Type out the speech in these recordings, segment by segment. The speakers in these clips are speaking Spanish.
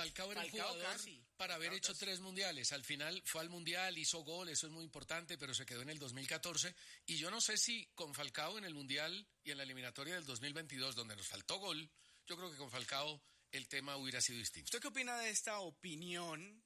Falcao era un jugador casi, para haber hecho 3 mundiales. Al final fue al mundial, hizo gol, eso es muy importante, pero se quedó en el 2014. Y yo no sé si con Falcao en el mundial y en la eliminatoria del 2022, donde nos faltó gol, yo creo que con Falcao el tema hubiera sido distinto. ¿Usted qué opina de esta opinión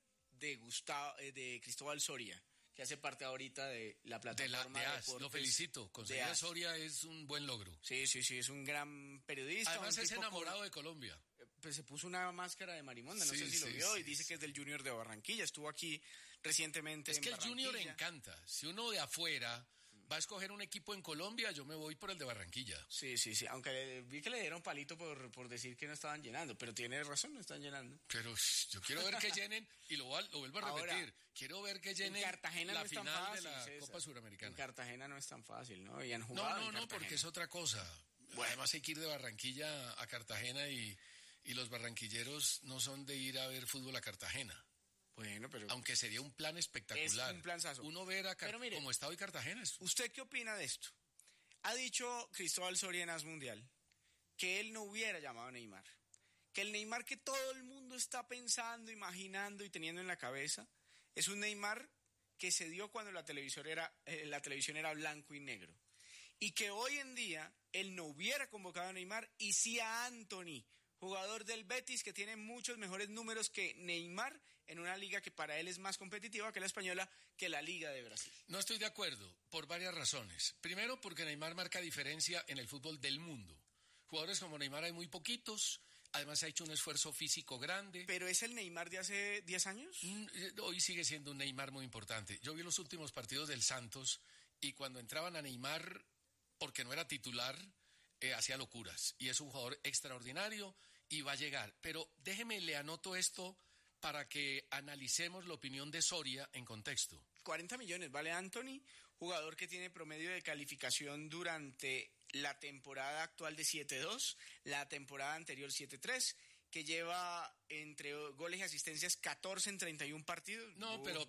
de Cristóbal Soria, que hace parte ahorita de la plataforma de AS? Lo felicito, conseguir a Soria es un buen logro. Sí, es un gran periodista. Además es enamorado de Colombia. Pues se puso una máscara de marimonda, no sé si lo vio, y dice que es del Junior de Barranquilla, estuvo aquí recientemente en Barranquilla. Es que el Junior encanta, si uno de afuera va a escoger un equipo en Colombia, yo me voy por el de Barranquilla. Sí, aunque vi que le dieron palito por decir que no estaban llenando, pero tiene razón, no están llenando. Pero yo quiero ver que llenen, y lo vuelvo a repetir, quiero ver que llenen Cartagena la no es tan final fácil, de la César. Copa Suramericana. En Cartagena no es tan fácil, ¿no? Y han jugado No, porque es otra cosa. Bueno. Además hay que ir de Barranquilla a Cartagena y los barranquilleros no son de ir a ver fútbol a Cartagena. Bueno, pero... Aunque sería un plan espectacular. Es un planzazo. Uno ver como está hoy Cartagena. ¿Usted qué opina de esto? Ha dicho Cristóbal Soria en AS Mundial que él no hubiera llamado a Neymar. Que el Neymar que todo el mundo está pensando, imaginando y teniendo en la cabeza es un Neymar que se dio cuando la televisión era blanco y negro. Y que hoy en día él no hubiera convocado a Neymar y sí a Anthony, jugador del Betis que tiene muchos mejores números que Neymar en una liga que para él es más competitiva que la española, que la Liga de Brasil. No estoy de acuerdo, por varias razones. Primero, porque Neymar marca diferencia en el fútbol del mundo. Jugadores como Neymar hay muy poquitos, además ha hecho un esfuerzo físico grande. ¿Pero es el Neymar de hace 10 años? Hoy sigue siendo un Neymar muy importante. Yo vi los últimos partidos del Santos y cuando entraban a Neymar, porque no era titular, hacía locuras, y es un jugador extraordinario y va a llegar. Pero déjeme, le anoto esto para que analicemos la opinión de Soria en contexto. 40 millones vale Anthony, jugador que tiene promedio de calificación durante la temporada actual de 7-2, la temporada anterior 7-3, que lleva entre goles y asistencias 14 en 31 partidos. No, pero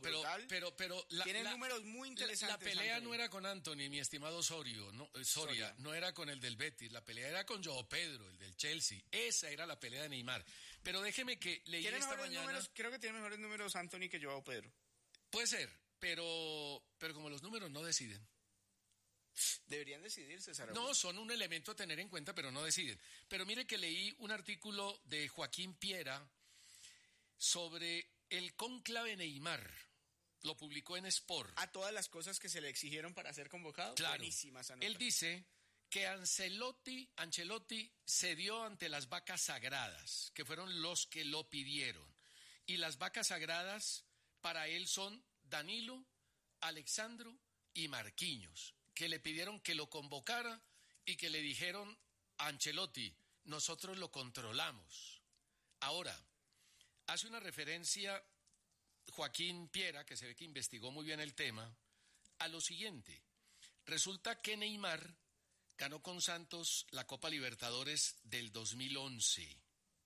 tiene números muy interesantes. La pelea Anthony. No era con Anthony, mi estimado Soria, no era con el del Betis, la pelea era con Joao Pedro, el del Chelsea. Esa era la pelea de Neymar. Pero déjeme que leí esta mañana. Creo que tiene mejores números Anthony que Joao Pedro. Puede ser, pero como los números no deciden. Deberían decidir, César. No, son un elemento a tener en cuenta, pero no deciden. Pero mire que leí un artículo de Joaquín Piera sobre el cónclave Neymar. Lo publicó en Sport. A todas las cosas que se le exigieron para ser convocado. Claro. Buenísima esa nota. Él dice que Ancelotti cedió ante las vacas sagradas, que fueron los que lo pidieron. Y las vacas sagradas para él son Danilo, Alexandro y Marquinhos, que le pidieron que lo convocara y que le dijeron a Ancelotti, nosotros lo controlamos. Ahora, hace una referencia Joaquín Piera, que se ve que investigó muy bien el tema, a lo siguiente. Resulta que Neymar ganó con Santos la Copa Libertadores del 2011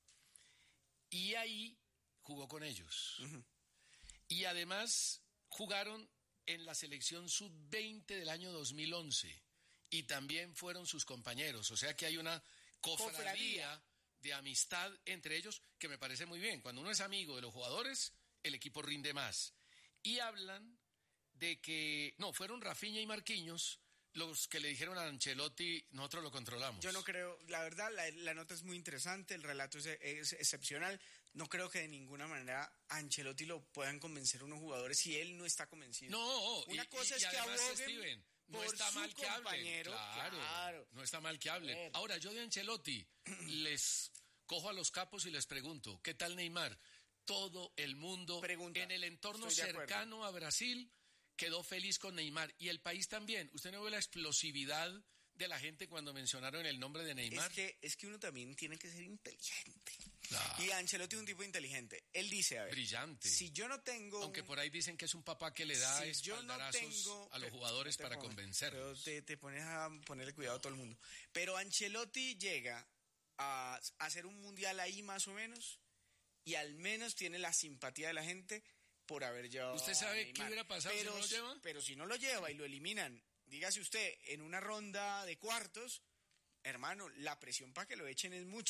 y ahí jugó con ellos. Uh-huh. Y además jugaron en la selección sub-20 del año 2011 y también fueron sus compañeros, o sea que hay una cofradía de amistad entre ellos que me parece muy bien. Cuando uno es amigo de los jugadores, el equipo rinde más. Y hablan de que, fueron Rafinha y Marquinhos los que le dijeron a Ancelotti, nosotros lo controlamos. Yo no creo, la verdad, la nota es muy interesante, el relato es excepcional. No creo que de ninguna manera a Ancelotti lo puedan convencer unos jugadores si él no está convencido. No, una cosa es que aboguen Steven, no por está su mal que hablen. Claro, no está mal que hablen. Ahora, yo de Ancelotti les cojo a los capos y les pregunto, ¿qué tal Neymar? Todo el mundo en el entorno cercano a Brasil quedó feliz con Neymar y el país también. ¿Usted no ve la explosividad de la gente cuando mencionaron el nombre de Neymar? Es que uno también tiene que ser inteligente. Claro. Y Ancelotti es un tipo inteligente. Él dice, a ver, brillante. Si yo no tengo... Aunque por ahí dicen que es un papá que le da espaldarazos a los jugadores para convencerlos. Pero te pones a ponerle cuidado a todo el mundo. Pero Ancelotti llega a hacer un mundial ahí más o menos y al menos tiene la simpatía de la gente por haber llevado. ¿Usted sabe qué hubiera pasado si no lo lleva? Pero si no lo lleva y lo eliminan, dígase usted, en una ronda de cuartos, hermano, la presión para que lo echen es mucha.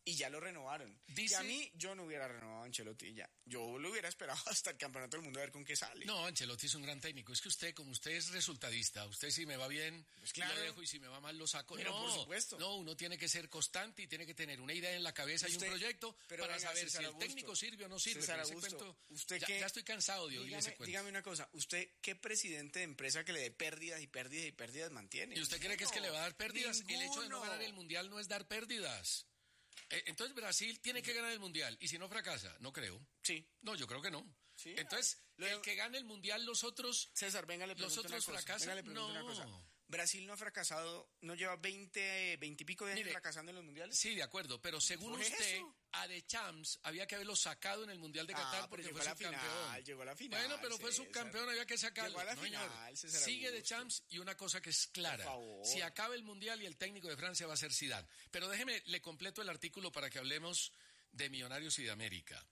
y ya lo renovaron. Dice... Que a mí, yo no hubiera renovado a Ancelotti y ya. Yo lo hubiera esperado hasta el Campeonato del Mundo a ver con qué sale. No, Ancelotti es un gran técnico. Es que usted, como usted es resultadista, usted si me va bien, pues claro, lo dejo y si me va mal lo saco. Pero no, por supuesto. No, uno tiene que ser constante y tiene que tener una idea en la cabeza y un proyecto para saber si el técnico sirve o no sirve. César Augusto, ¿usted ya, ya estoy cansado de oír ese cuento. Dígame una cosa, ¿usted qué presidente de empresa que le dé pérdidas y pérdidas y pérdidas mantiene? ¿Y usted cree que es que le va a dar pérdidas? Ninguno. El hecho de no ganar el Mundial no es dar pérdidas. Entonces Brasil tiene que ganar el Mundial. ¿Y si no fracasa? No creo. Sí. No, yo creo que no. Sí, entonces, el que gane el Mundial, los otros... César, venga, le pregunto los otros fracasan. una cosa. Brasil no ha fracasado, no lleva 20 y pico de años fracasando en los mundiales. Sí, de acuerdo, pero según usted, a The Champs había que haberlo sacado en el Mundial de Qatar porque fue subcampeón. Llegó a la final. Bueno, pero fue subcampeón, había que sacarlo. Llegó a la final, César sigue Augusto. The Champs y una cosa que es clara. Si acaba el Mundial y el técnico de Francia va a ser Zidane. Pero déjeme, le completo el artículo para que hablemos de Millonarios y de América.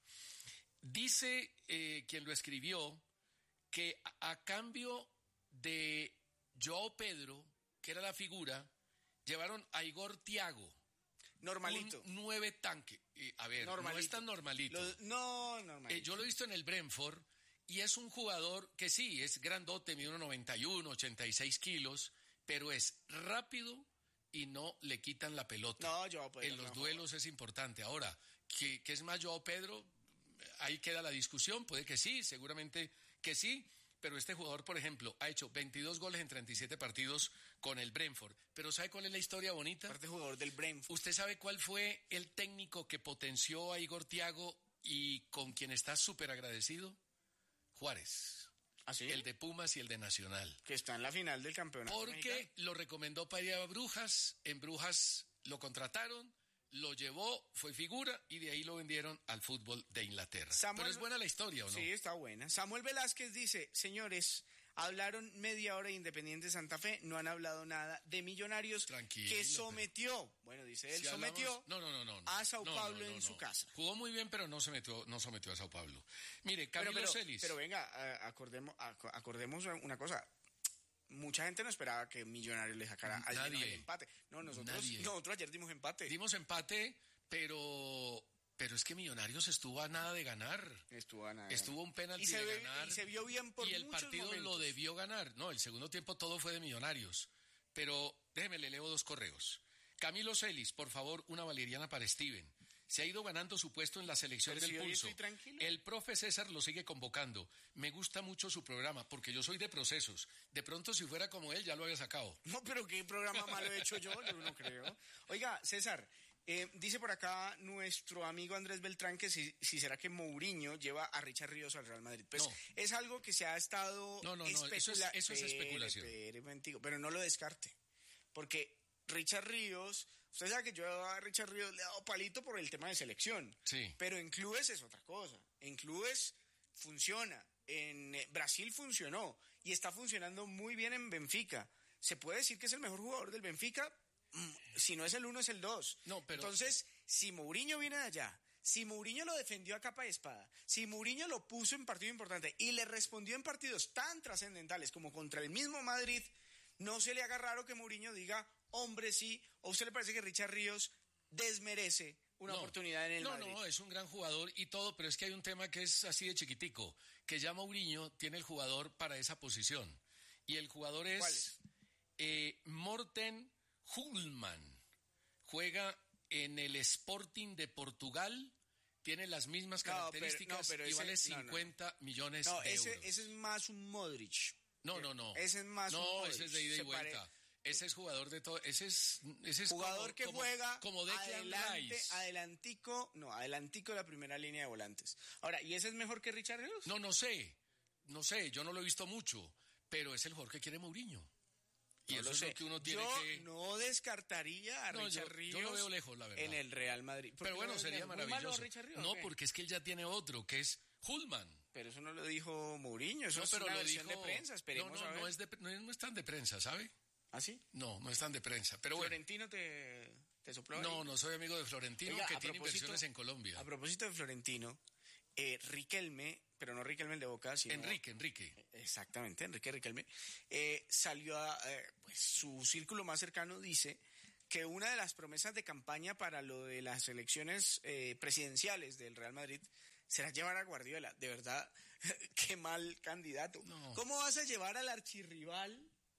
Dice quien lo escribió que a cambio de Joao Pedro, que era la figura, llevaron a Igor Thiago. Normalito. Un 9 tanque. A ver, normalito. No es tan normalito. Normalito. Yo lo he visto en el Brentford y es un jugador que sí, es grandote, mide 1,91, 86 kilos, pero es rápido y no le quitan la pelota. No, Joao Pedro. En los duelos es importante. Ahora, ¿qué es más Joao Pedro? Ahí queda la discusión, puede que sí, seguramente que sí. Pero este jugador, por ejemplo, ha hecho 22 goles en 37 partidos con el Brentford. Pero ¿sabe cuál es la historia bonita? Aparte jugador del Brentford. ¿Usted sabe cuál fue el técnico que potenció a Igor Thiago y con quien está súper agradecido? Juárez. ¿Ah, sí? El de Pumas y el de Nacional. Que está en la final del campeonato. Porque lo recomendó para ir a Brujas. En Brujas lo contrataron. Lo llevó, fue figura y de ahí lo vendieron al fútbol de Inglaterra. Pero es buena la historia, ¿o no? Sí, está buena. Samuel Velázquez dice, señores, hablaron media hora de Independiente Santa Fe, no han hablado nada de Millonarios. Tranquilo, que sometió, bueno, dice él, si sometió a Sao Paulo en su casa. Jugó muy bien, pero no sometió a Sao Paulo. Mire, Camilo Celis. Pero venga, acordemos una cosa. Mucha gente no esperaba que Millonarios le sacara al el empate. No, nosotros ayer dimos empate. Dimos empate, pero es que Millonarios estuvo a nada de ganar. Estuvo un penalti de ganar. Y se vio bien por muchos momentos. Y el partido lo debió ganar. No, el segundo tiempo todo fue de Millonarios. Pero déjeme, le leo 2 correos. Camilo Celis, por favor, una valeriana para Steven. Se ha ido ganando su puesto en la selección del Pulso. El profe César lo sigue convocando. Me gusta mucho su programa, porque yo soy de procesos. De pronto, si fuera como él, ya lo había sacado. No, pero ¿qué programa malo he hecho yo? Yo no creo. Oiga, César, dice por acá nuestro amigo Andrés Beltrán que si será que Mourinho lleva a Richard Ríos al Real Madrid. Pues es algo que se ha estado... No, eso es especulación. Pero no lo descarte, porque Richard Ríos... Usted sabe que yo a Richard Ríos le he dado palito por el tema de selección. Sí. Pero en clubes es otra cosa. En clubes funciona. En Brasil funcionó. Y está funcionando muy bien en Benfica. ¿Se puede decir que es el mejor jugador del Benfica? Si no es el 1, es el 2. No, pero... Entonces, si Mourinho viene de allá, si Mourinho lo defendió a capa y espada, si Mourinho lo puso en partido importante y le respondió en partidos tan trascendentales como contra el mismo Madrid, no se le haga raro que Mourinho diga... Hombre, sí, ¿o a usted le parece que Richard Ríos desmerece una oportunidad en el Madrid? No, es un gran jugador y todo, pero es que hay un tema que es así de chiquitico, que ya Mourinho tiene el jugador para esa posición. Y el jugador es... ¿Cuál es? Morten Hulman. Juega en el Sporting de Portugal, tiene las mismas características y vale 50 millones de euros. Ese es más un Modric. No. Ese es más un Modric. Ese es de ida y vuelta. Ese es jugador de todo, ese es jugador que juega como adelantico de la primera línea de volantes. Ahora, ¿y ese es mejor que Richard Ríos? No sé, yo no lo he visto mucho, pero es el jugador que quiere Mourinho. Y eso es lo que uno tiene que... Yo no descartaría a Richard Ríos. Yo lo veo lejos, la verdad. En el Real Madrid. Pero bueno, sería maravilloso. No, porque es que él ya tiene otro, que es Hulman. Pero eso no lo dijo Mourinho, eso es una versión de prensa, esperemos a ver. No es tan de prensa, ¿sabe? ¿Ah, sí? No es tan de prensa, pero ¿Florentino te sopló ahí? No soy amigo de Florentino, que tiene inversiones en Colombia. A propósito de Florentino, Riquelme, pero no Riquelme el de Boca, sino... Enrique. Exactamente, Enrique Riquelme, salió a... pues su círculo más cercano dice que una de las promesas de campaña para lo de las elecciones presidenciales del Real Madrid será llevar a Guardiola. De verdad, qué mal candidato. No. ¿Cómo vas a llevar al archirrival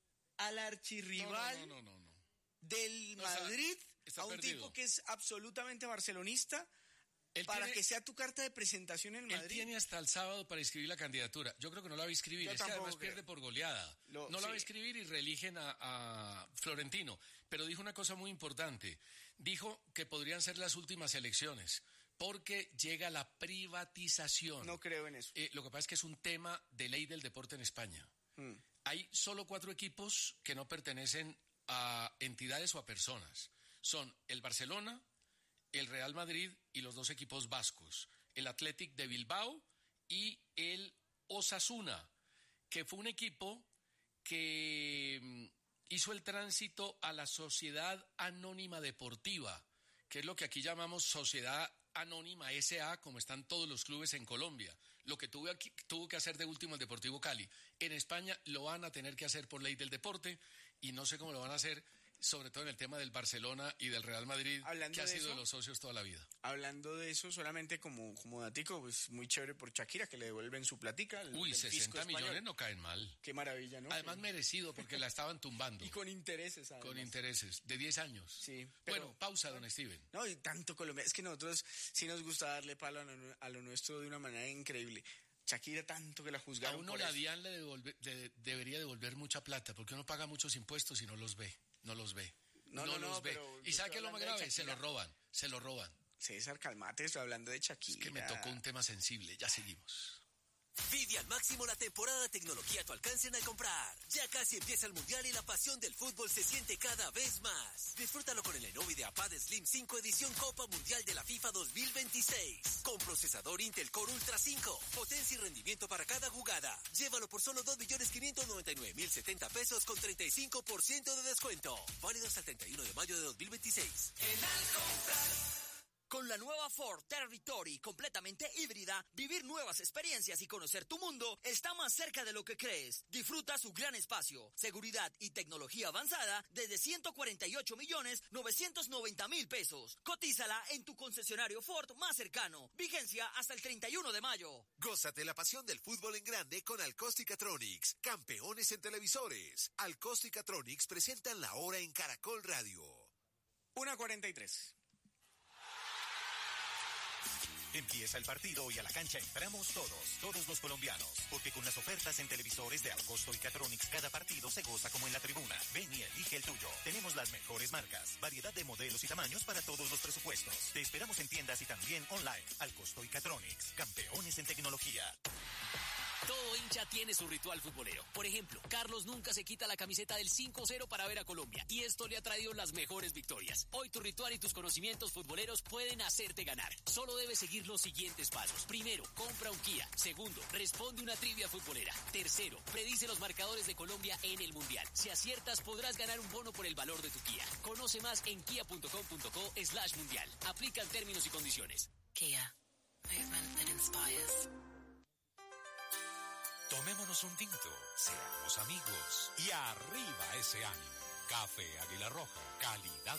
No. del No, Madrid está a un perdido. tipo que es absolutamente barcelonista Él para tiene- que sea tu carta de presentación en Él Madrid? tiene hasta el sábado para inscribir la candidatura. Yo creo que no la va a inscribir. Yo Es que tampoco además creo. pierde por goleada. No la va a Sí. inscribir y reeligen a Florentino. Pero dijo una cosa muy importante. Dijo que podrían ser las últimas elecciones porque llega la privatización. No creo en eso. Lo que pasa es que es un tema de ley del deporte en España. Mm. Hay solo 4 equipos que no pertenecen a entidades o a personas. Son el Barcelona, el Real Madrid y los 2 equipos vascos, el Athletic de Bilbao y el Osasuna, que fue un equipo que hizo el tránsito a la Sociedad Anónima Deportiva, que es lo que aquí llamamos Sociedad Anónima S.A., como están todos los clubes en Colombia. Lo que tuvo que hacer de último el Deportivo Cali. En España lo van a tener que hacer por ley del deporte y no sé cómo lo van a hacer, sobre todo en el tema del Barcelona y del Real Madrid, Hablando que ha de sido eso, de los socios toda la vida. Hablando de eso, solamente como datico, pues muy chévere por Shakira, que le devuelven su platica. Uy, del fisco 60 millones español. no caen mal. Qué maravilla, ¿no? Además merecido porque la estaban tumbando. Y con intereses, además. Con intereses, de 10 años. Sí, pero- Bueno, pausa, don Steven. No, y tanto Colombia. Es que nosotros sí nos gusta darle palo a lo nuestro de una manera increíble. Shakira, tanto que la A juzgaron uno por la eso. DIAN debería devolver mucha plata porque uno paga muchos impuestos y no los ve. No los ve. No, los ve. pero ¿Y yo sabe estoy qué es lo más hablando de grave? Se lo Shakira. roban. Se lo roban. César, calmate, estoy hablando de Shakira. Es que me tocó un tema sensible. Ya seguimos. Vive al máximo la temporada de tecnología a tu alcance al comprar. Ya casi empieza el Mundial y la pasión del fútbol se siente cada vez más. Disfrútalo con el Lenovo IdeaPad Slim 5 edición Copa Mundial de la FIFA 2026. Con procesador Intel Core Ultra 5. Potencia y rendimiento para cada jugada. Llévalo por solo 2.599.070 pesos con 35% de descuento. Válido hasta el 31 de mayo de 2026. Con la nueva Ford Territory completamente híbrida, vivir nuevas experiencias y conocer tu mundo está más cerca de lo que crees. Disfruta su gran espacio, seguridad y tecnología avanzada desde 148.990.000 pesos. Cotízala en tu concesionario Ford más cercano. Vigencia hasta el 31 de mayo. Gózate la pasión del fútbol en grande con Alcosticatronics, campeones en televisores. Alcosticatronics presentan la hora en Caracol Radio. 1:43. Empieza el partido y a la cancha entramos todos los colombianos, porque con las ofertas en televisores de Alcosto y Catronics cada partido se goza como en la tribuna. Ven y elige el tuyo. Tenemos las mejores marcas, variedad de modelos y tamaños para todos los presupuestos. Te esperamos en tiendas y también online. Alcosto y Catronics, campeones en tecnología. Todo hincha tiene su ritual futbolero. Por ejemplo, Carlos nunca se quita la camiseta del 5-0 para ver a Colombia y esto le ha traído las mejores victorias. Hoy tu ritual y tus conocimientos futboleros pueden hacerte ganar. Solo debes seguir los siguientes pasos. Primero, compra un Kia. Segundo, responde una trivia futbolera. Tercero, predice los marcadores de Colombia en el Mundial. Si aciertas, podrás ganar un bono por el valor de tu Kia. Conoce más en kia.com.co/mundial. Aplican términos y condiciones. Kia. Movement that inspires. Tomémonos un tinto, seamos amigos y arriba ese ánimo. Café Águila Roja, calidad